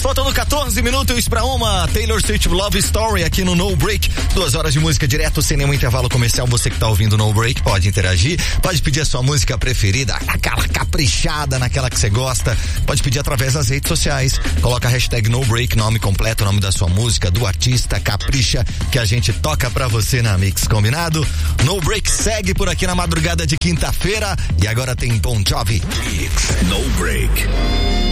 Faltando 14 minutos pra uma. Taylor Swift Love Story aqui no No Break. 2 horas de música direto, sem nenhum intervalo comercial. Você que tá ouvindo No Break pode interagir, pode pedir a sua música preferida, aquela caprichada, naquela que você gosta. Pode pedir através das redes sociais. Coloca a hashtag No Break, nome completo, nome da sua música, do artista, capricha, que a gente toca pra você na Mix, combinado? No Break segue por aqui na madrugada de quinta-feira e agora tem Bon Jovi. No Break.